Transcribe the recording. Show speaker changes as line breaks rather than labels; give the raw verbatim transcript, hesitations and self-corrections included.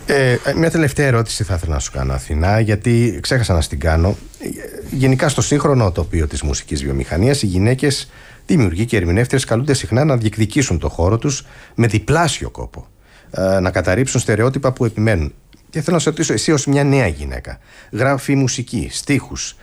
Ε, μια τελευταία ερώτηση θα ήθελα να σου κάνω, Αθηνά, γιατί ξέχασα να στην κάνω. Γενικά στο σύγχρονο τοπίο της μουσικής βιομηχανίας, οι γυναίκες δημιουργοί και ερμηνεύτριες καλούνται συχνά να διεκδικήσουν το χώρο τους με διπλάσιο κόπο, ε, να καταρρύψουν στερεότυπα που επιμένουν. Και θέλω να σε ρωτήσω, εσύ ως μια νέα γυναίκα, γράφει μουσική, στίχους,